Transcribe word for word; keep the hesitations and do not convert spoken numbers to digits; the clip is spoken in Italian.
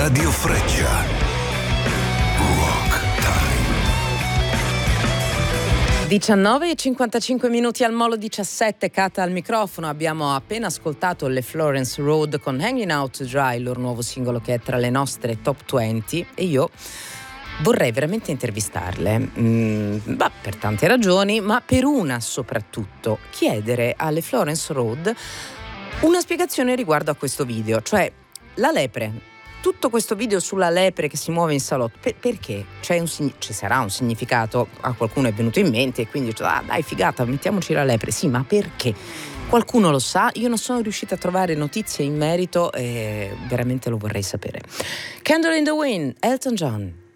Radio Freccia. Rock Time. diciannove e cinquantacinque minuti al Molo diciassette, Cata al microfono. Abbiamo appena ascoltato le Florence Road con Hanging Out to Dry, il loro nuovo singolo che è tra le nostre top venti, e io vorrei veramente intervistarle, mm, bah, per tante ragioni, ma per una soprattutto, chiedere alle Florence Road una spiegazione riguardo a questo video, cioè la lepre. Tutto questo video sulla lepre che si muove in salotto, per, perché? C'è un, ci sarà un significato, a qualcuno è venuto in mente e quindi dice, ah dai figata, mettiamoci la lepre, sì, ma perché? Qualcuno lo sa, io non sono riuscita a trovare notizie in merito e veramente lo vorrei sapere. Candle in the Wind, Elton John.